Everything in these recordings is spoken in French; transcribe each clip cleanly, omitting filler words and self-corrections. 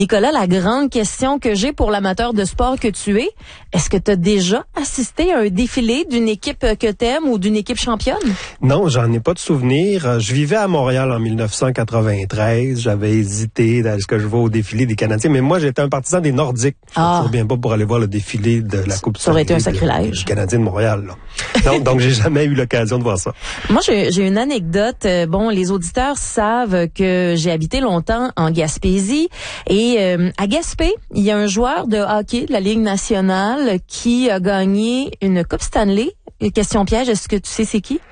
Nicolas, la grande question que j'ai pour l'amateur de sport que tu es, est-ce que tu as déjà assisté à un défilé d'une équipe que t'aimes ou d'une équipe championne? Non, j'en ai pas de souvenir. Je vivais à Montréal en 1993. J'avais hésité est-ce que je vais au défilé des Canadiens, mais moi j'étais un partisan des Nordiques. Je ne souviens pas pour aller voir le défilé de la Coupe Stanley. Ça aurait été un sacrilège. Du Canadien de Montréal. Là. Donc j'ai jamais eu l'occasion de voir ça. Moi j'ai une anecdote. Bon, les auditeurs savent que j'ai habité longtemps en Gaspésie et à Gaspé, il y a un joueur de hockey de la Ligue nationale qui a gagné une Coupe Stanley. Question piège, est-ce que tu sais c'est qui?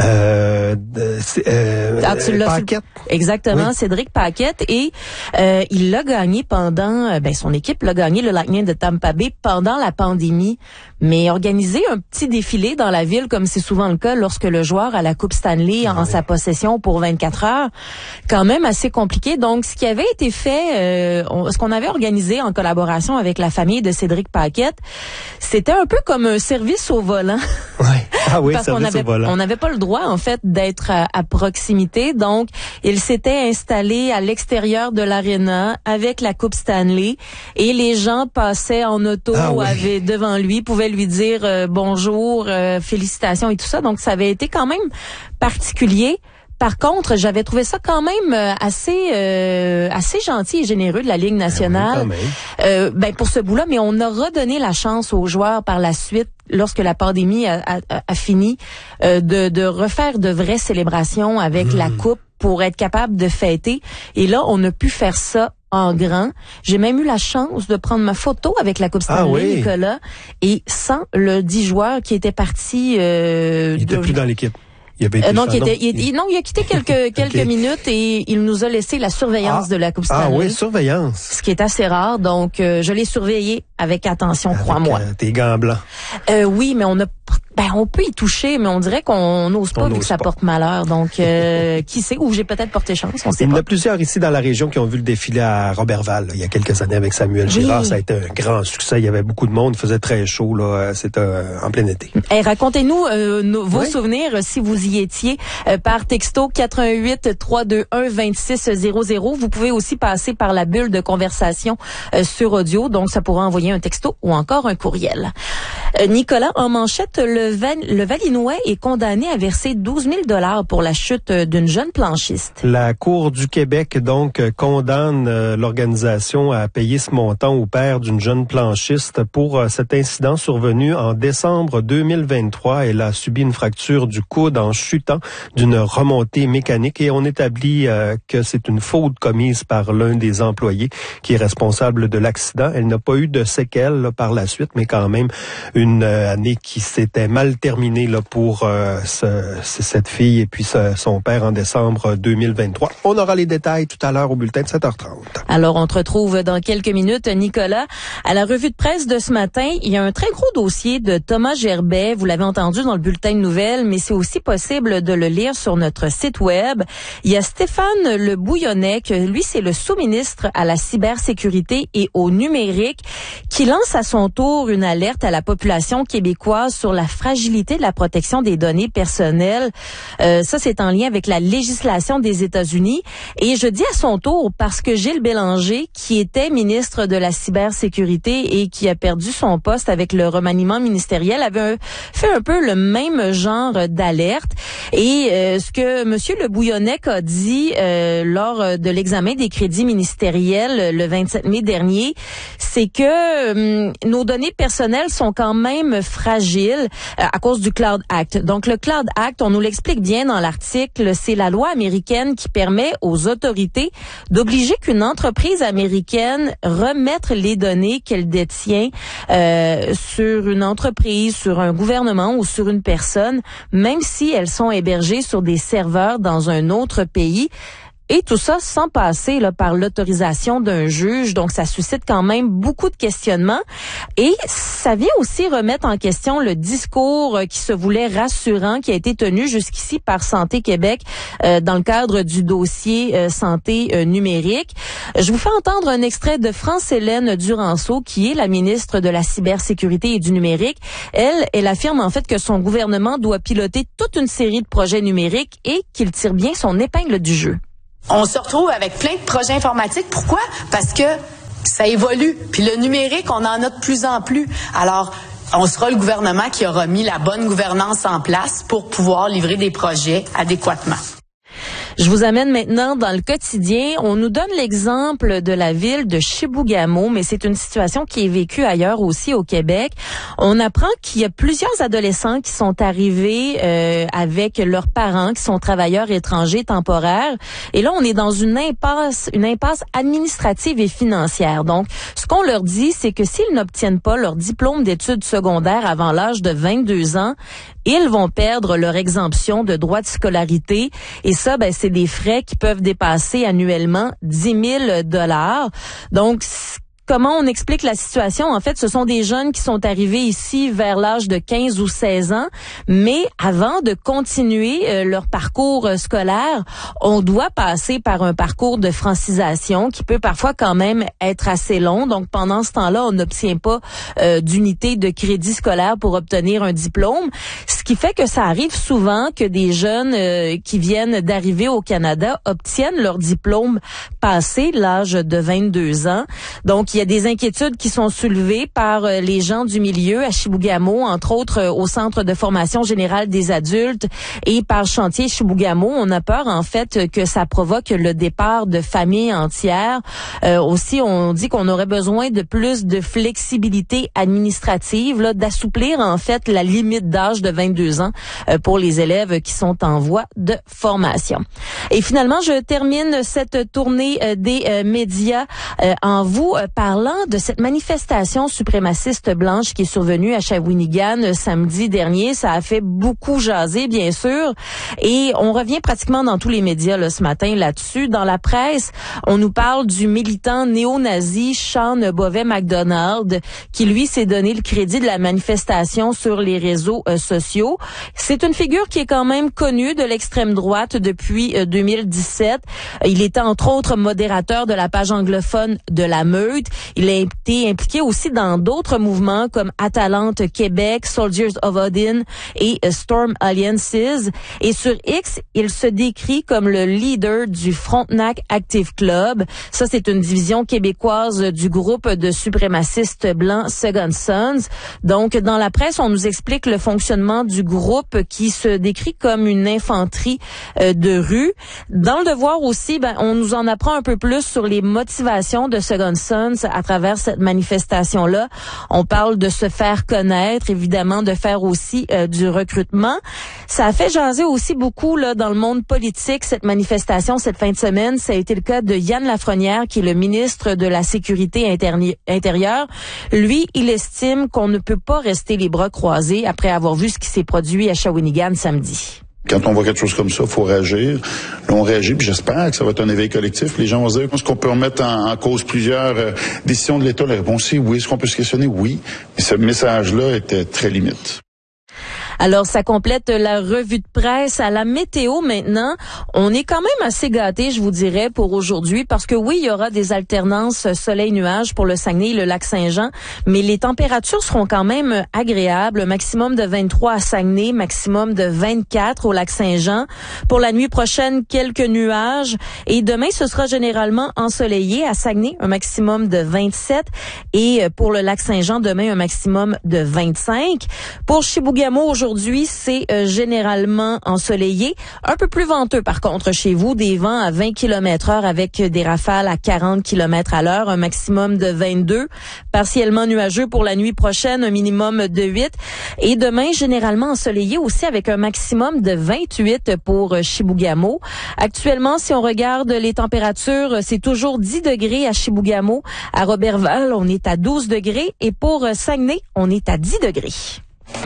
Paquette. Exactement, oui. Cédric Paquette. Et il l'a gagné pendant, son équipe l'a gagné, le Lightning de Tampa Bay, pendant la pandémie. Mais organiser un petit défilé dans la ville, comme c'est souvent le cas lorsque le joueur a la Coupe Stanley en sa possession pour 24 heures, quand même assez compliqué. Donc, ce qui avait été fait, ce qu'on avait organisé en collaboration avec la famille de Cédric Paquette, c'était un peu comme un service au volant. Oui. Ah oui, parce qu'on n'avait pas le droit, en fait, d'être à proximité. Donc, il s'était installé à l'extérieur de l'aréna avec la Coupe Stanley et les gens passaient en auto devant lui, pouvaient lui dire bonjour, félicitations et tout ça. Donc, ça avait été quand même particulier. Par contre, j'avais trouvé ça quand même assez gentil et généreux de la Ligue nationale pour ce bout-là. Mais on a redonné la chance aux joueurs par la suite, lorsque la pandémie a fini, de refaire de vraies célébrations avec la coupe pour être capable de fêter. Et là, on a pu faire ça en grand. J'ai même eu la chance de prendre ma photo avec la Coupe Stanley, Nicolas, et sans le 10 joueurs qui était parti. Il n'était plus dans l'équipe. Il a quitté quelques minutes et il nous a laissé la surveillance de la Coupe Stanley. Ah oui, surveillance. Ce qui est assez rare, donc je l'ai surveillé avec attention, crois-moi. Tes gants blancs. Oui, mais on peut y toucher, mais on dirait qu'on n'ose pas vu que ça porte malheur. Donc, qui sait, ou j'ai peut-être porté chance, on sait pas. Il y en a plusieurs ici dans la région qui ont vu le défilé à Robertval, il y a quelques années avec Samuel Girard. Ça a été un grand succès. Il y avait beaucoup de monde, il faisait très chaud, là. C'était en plein été. Racontez-nous vos souvenirs, si vous y étiez, par texto 418-321-2600. Vous pouvez aussi passer par la bulle de conversation sur audio. Donc, ça pourra envoyer un texto ou encore un courriel. Nicolas, en manchette, le Valinois est condamné à verser 12 000 $ pour la chute d'une jeune planchiste. La Cour du Québec, donc, condamne l'organisation à payer ce montant au père d'une jeune planchiste pour cet incident survenu en décembre 2023. Elle a subi une fracture du coude en chutant d'une remontée mécanique et on établit que c'est une faute commise par l'un des employés qui est responsable de l'accident. Elle n'a pas eu de séquelles par la suite, mais quand même une année qui s'était mal terminée pour cette fille et puis son père en décembre 2023. On aura les détails tout à l'heure au bulletin de 7h30. Alors, on te retrouve dans quelques minutes, Nicolas. À la revue de presse de ce matin, il y a un très gros dossier de Thomas Gerbet. Vous l'avez entendu dans le bulletin de nouvelles, mais c'est aussi possible de le lire sur notre site web. Il y a Stéphane Le Bouillonnec, lui, c'est le sous-ministre à la cybersécurité et au numérique, qui lance à son tour une alerte à la population québécoise sur la fragilité de la protection des données personnelles. Ça, c'est en lien avec la législation des États-Unis. Et je dis à son tour parce que Gilles Bélanger, qui était ministre de la cybersécurité et qui a perdu son poste avec le remaniement ministériel, avait fait un peu le même genre d'alerte. Et ce que Monsieur Le Bouillonnec a dit lors de l'examen des crédits ministériels le 27 mai dernier, c'est que nos données personnelles sont quand même fragiles à cause du Cloud Act. Donc, le Cloud Act, on nous l'explique bien dans l'article, c'est la loi américaine qui permet aux autorités d'obliger qu'une entreprise américaine remette les données qu'elle détient sur une entreprise, sur un gouvernement ou sur une personne, même si elles sont hébergées sur des serveurs dans un autre pays. Et tout ça sans passer par l'autorisation d'un juge. Donc, ça suscite quand même beaucoup de questionnements. Et ça vient aussi remettre en question le discours qui se voulait rassurant, qui a été tenu jusqu'ici par Santé Québec dans le cadre du dossier santé numérique. Je vous fais entendre un extrait de France-Hélène Duranceau, qui est la ministre de la cybersécurité et du numérique. Elle affirme en fait que son gouvernement doit piloter toute une série de projets numériques et qu'il tire bien son épingle du jeu. On se retrouve avec plein de projets informatiques. Pourquoi? Parce que Ça évolue. Puis le numérique, on en a de plus en plus. Alors, on sera le gouvernement qui aura mis la bonne gouvernance en place pour pouvoir livrer des projets adéquatement. Je vous amène maintenant dans le quotidien. On nous donne l'exemple de la ville de Chibougamau, mais c'est une situation qui est vécue ailleurs aussi au Québec. On apprend qu'il y a plusieurs adolescents qui sont arrivés avec leurs parents, qui sont travailleurs étrangers temporaires. Et là, on est dans une impasse administrative et financière. Donc, ce qu'on leur dit, c'est que s'ils n'obtiennent pas leur diplôme d'études secondaires avant l'âge de 22 ans, ils vont perdre leur exemption de droits de scolarité. Et ça, c'est des frais qui peuvent dépasser annuellement 10 000 $. Donc, comment on explique la situation? En fait, ce sont des jeunes qui sont arrivés ici vers l'âge de 15 ou 16 ans, mais avant de continuer leur parcours scolaire, on doit passer par un parcours de francisation qui peut parfois quand même être assez long. Donc, pendant ce temps-là, on n'obtient pas d'unité de crédit scolaire pour obtenir un diplôme, ce qui fait que ça arrive souvent que des jeunes qui viennent d'arriver au Canada obtiennent leur diplôme passé l'âge de 22 ans. Donc, il y a des inquiétudes qui sont soulevées par les gens du milieu à Chibougamau, entre autres au Centre de formation générale des adultes et par Chantier Chibougamau. On a peur, en fait, que ça provoque le départ de familles entières. Aussi, on dit qu'on aurait besoin de plus de flexibilité administrative, là, d'assouplir, en fait, la limite d'âge de 22 ans pour les élèves qui sont en voie de formation. Et finalement, je termine cette tournée des médias en vous parlant de cette manifestation suprémaciste blanche qui est survenue à Shawinigan samedi dernier. Ça a fait beaucoup jaser, bien sûr, et on revient pratiquement dans tous les médias là, ce matin là-dessus. Dans la presse, on nous parle du militant néo-nazi Sean Bovet-McDonald qui, lui, s'est donné le crédit de la manifestation sur les réseaux sociaux. C'est une figure qui est quand même connue de l'extrême droite depuis 2017. Il était entre autres modérateur de la page anglophone de La Meute. Il a été impliqué aussi dans d'autres mouvements comme Atalante Québec, Soldiers of Odin et Storm Alliances. Et sur X, il se décrit comme le leader du Frontenac Active Club. Ça, c'est une division québécoise du groupe de suprémacistes blancs Second Sons. Donc, dans la presse, on nous explique le fonctionnement du groupe qui se décrit comme une infanterie de rue. Dans le Devoir aussi, on nous en apprend un peu plus sur les motivations de Second Sons à travers cette manifestation-là. On parle de se faire connaître, évidemment, de faire aussi du recrutement. Ça a fait jaser aussi beaucoup là dans le monde politique, cette manifestation cette fin de semaine. Ça a été le cas de Yann Lafrenière, qui est le ministre de la Sécurité intérieure. Lui, il estime qu'on ne peut pas rester les bras croisés après avoir vu ce qui s'est produit à Shawinigan samedi. Quand on voit quelque chose comme ça, il faut réagir. Là, on réagit, puis j'espère que ça va être un éveil collectif. Les gens vont se dire, est-ce qu'on peut remettre en cause plusieurs décisions de l'État? La réponse est oui. Est-ce qu'on peut se questionner? Oui. Mais ce message-là était très limite. Alors, ça complète la revue de presse. À la météo maintenant, on est quand même assez gâtés, je vous dirais, pour aujourd'hui, parce que oui, il y aura des alternances soleil-nuage pour le Saguenay et le Lac-Saint-Jean, mais les températures seront quand même agréables. Maximum de 23 à Saguenay, maximum de 24 au Lac-Saint-Jean. Pour la nuit prochaine, quelques nuages. Et demain, ce sera généralement ensoleillé. À Saguenay, un maximum de 27. Et pour le Lac-Saint-Jean, demain, un maximum de 25. Pour Chibougamau, aujourd'hui, c'est généralement ensoleillé. Un peu plus venteux, par contre, chez vous. Des vents à 20 km/h avec des rafales à 40 km/h. Un maximum de 22. Partiellement nuageux pour la nuit prochaine. Un minimum de 8. Et demain, généralement ensoleillé aussi avec un maximum de 28 pour Chibougamau. Actuellement, si on regarde les températures, c'est toujours 10 degrés à Chibougamau. À Roberval, on est à 12 degrés. Et pour Saguenay, on est à 10 degrés.